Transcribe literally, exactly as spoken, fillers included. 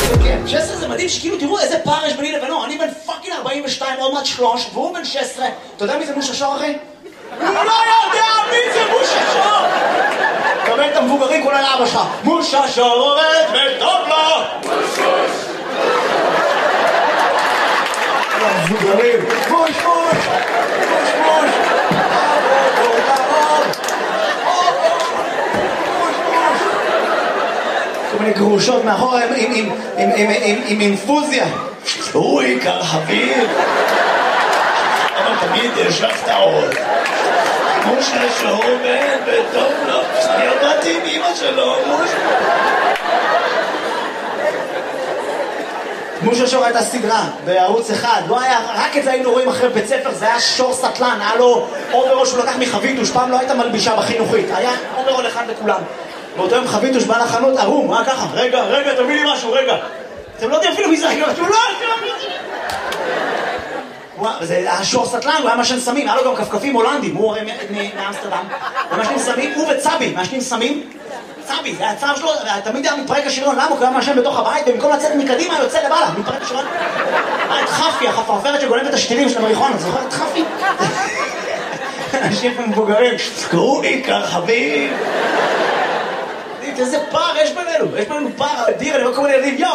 כן, שש עשרה זה מדהים שכאילו תראו איזה פער יש ביני לבינו. אני בן פאקינג ארבעים ושתיים, עוד מעט שלוש, והוא בן שש עשרה. אתה יודע מי זה מושה שור, אחי? הוא לא יודע מי זה מושה שור! קבל את המבוגרים כולל אבא שלך. מושה שור עובד וטוב לו! מושוש! המבוגרים! מוש מוש! מוש מוש! כל מיני גרושות מאחורה עם אינפוזיה. הוא עיקר חביב. אבל תמיד יש לך טעות. מושה שור עובד וטוב לו. אני עבדתי עם אמא שלו. מושה שור הייתה סדרה בערוץ אחד. לא היה, רק את זה היינו רואים אחרי בית ספר. זה היה שור סטלן. היה לו אוברול שהוא לקח מחביתוש. פעם לא הייתה מלבישה בחינוכית. היה אוברול אחד לכולם. באותו יום חביתוש בא לחנות ערום, מה ככה? רגע, רגע, תביא לי משהו, רגע. אתם לא יודעים אפילו מי זה, אתם לא יודעים. זה היה שור סטלן, הוא היה מעשן סמים, היה לו גם כפכפים הולנדים, הוא הרי מאמסטרדם. הוא מעשנים סמים, הוא וצבי, מעשנים סמים. צבי, זה הצו שלו, תמיד היה מתפרק השריון, למה? הוא היה מעשן בתוך הבית, ובמקום לצאת מקדימה, יוצא לבעלה, מתפרק השריון. היה את חפי, החפרפרת שגונבת את השתילים של המריחואנה, זוכר את חפי? אנשים מבוגרים, קראו עיקר חביב. איזה פער יש בינינו, יש בינינו פער אדיר, אני רואה כל מיני ילדים, יאו,